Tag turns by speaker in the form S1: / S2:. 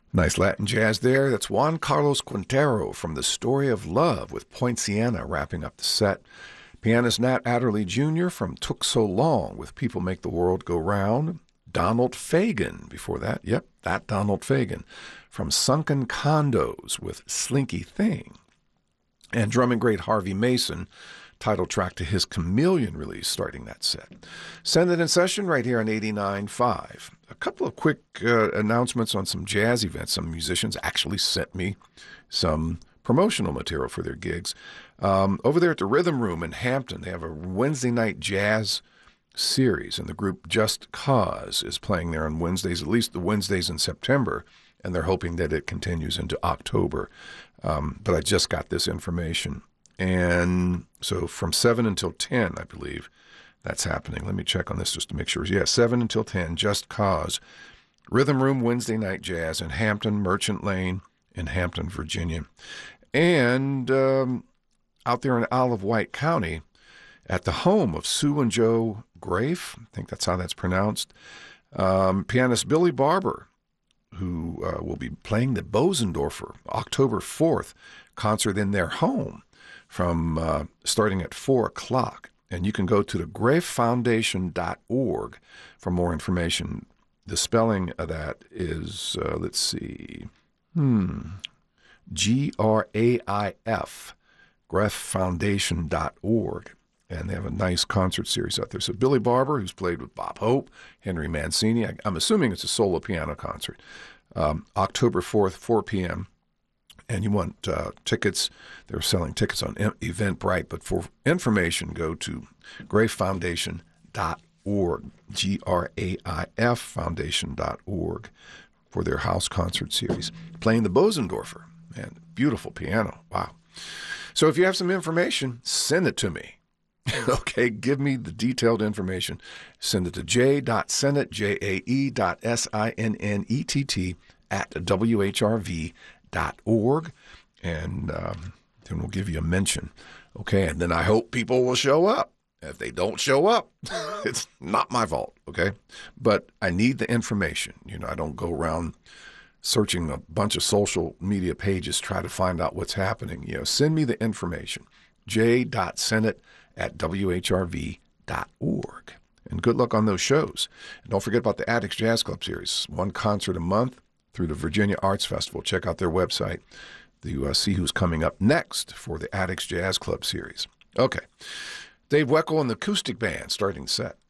S1: Nice Latin jazz there. That's Juan Carlos Quintero from The Story of Love with Poinciana wrapping up the set. Pianist Nat Adderley Jr. from Took So Long with People Make the World Go Round. Donald Fagen before that. Yep, that Donald Fagen from Sunken Condos with Slinky Thing. And drumming great Harvey Mason, title track to his Chameleon release starting that set. Send It in Session right here on 89.5. A couple of quick announcements on some jazz events. Some musicians actually sent me some promotional material for their gigs. Over there at the Rhythm Room in Hampton, they have a Wednesday night jazz series, and the group Just Cause is playing there on Wednesdays, at least the Wednesdays in September, and they're hoping that it continues into October. But I just got this information. And so from 7 until 10, I believe, that's happening. Let me check on this just to make sure. Yeah, 7 until 10, Just Cause. Rhythm Room Wednesday Night Jazz in Hampton, Merchant Lane in Hampton, Virginia. And out there in Isle of Wight County, at the home of Sue and Joe Grafe, I think that's how that's pronounced, pianist Billy Barber, who will be playing the Bosendorfer October 4th concert in their home from starting at 4 o'clock. And you can go to the grafefoundation.org for more information. The spelling of that is, let's see, Graif, grafefoundation.org. And they have a nice concert series out there. So Billy Barber, who's played with Bob Hope, Henry Mancini, I'm assuming it's a solo piano concert, October 4th, 4 p.m., and you want tickets, they're selling tickets on Eventbrite, but for information, go to grafefoundation.org, Graif foundation.org, for their house concert series. Playing the Bosendorfer, man, beautiful piano, wow. So if you have some information, send it to me. Okay, give me the detailed information. Send it to j.sennett, jae.sinnett at whrv.org, and then we'll give you a mention. Okay, and then I hope people will show up. If they don't show up, it's not my fault, okay? But I need the information. You know, I don't go around searching a bunch of social media pages, try to find out what's happening. You know, send me the information. j.sennett at whrv.org. And good luck on those shows. And don't forget about the Addicts Jazz Club series, one concert a month through the Virginia Arts Festival. Check out their website to see who's coming up next for the Addicts Jazz Club series. Okay. Dave Weckl and the Acoustic Band starting set.